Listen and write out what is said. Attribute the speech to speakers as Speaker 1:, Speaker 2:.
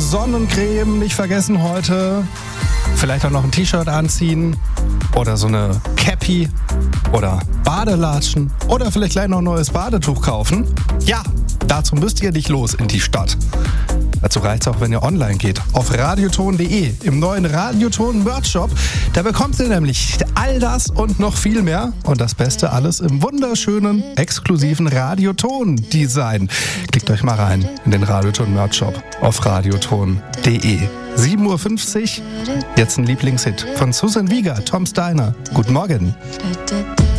Speaker 1: Sonnencreme nicht vergessen heute. Vielleicht auch noch ein T-Shirt anziehen oder so eine Cappy oder Badelatschen oder vielleicht gleich noch ein neues Badetuch kaufen. Ja, dazu müsst ihr nicht los in die Stadt. Dazu reicht's auch, wenn ihr online geht, auf radioton.de, im neuen Radioton-Merch-Shop. Da bekommt ihr nämlich all das und noch viel mehr. Und das Beste alles im wunderschönen, exklusiven Radioton-Design. Klickt euch mal rein in den Radioton-Merch-Shop auf radioton.de. 7:50 Uhr, jetzt ein Lieblingshit von Susan Vega, Tom Steiner. Guten Morgen.